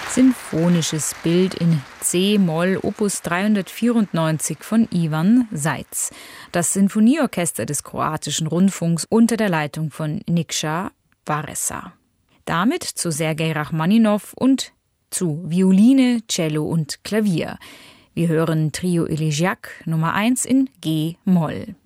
Sinfonisches Bild in C-Moll, Opus 394 von Ivan Seitz. Das Sinfonieorchester des kroatischen Rundfunks unter der Leitung von Nikša Varesa. Damit zu Sergei Rachmaninow und zu Violine, Cello und Klavier. Wir hören Trio Elegiac Nummer 1 in G-Moll.